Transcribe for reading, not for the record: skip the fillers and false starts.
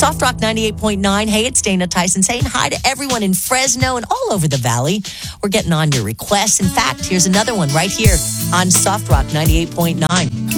Soft Rock 98.9. Hey, it's Dana Tyson saying hi to everyone in Fresno and all over the valley. We're getting on your requests. In fact, here's another one right here on Soft Rock 98.9.